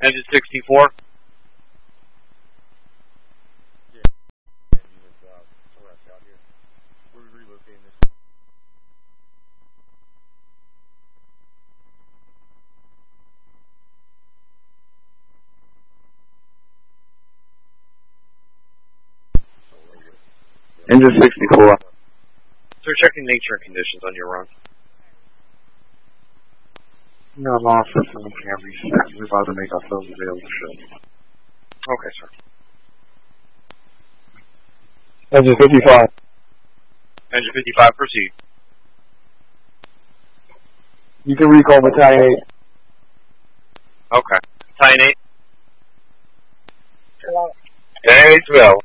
Engine 64. Engine 64. So we're checking nature and conditions on your run. No, law system can't reset. We're about to make ourselves available to show. Okay, sir. Engine 55. Engine 55, proceed. You can recall Battalion 8. Okay. Battalion 8. Very well.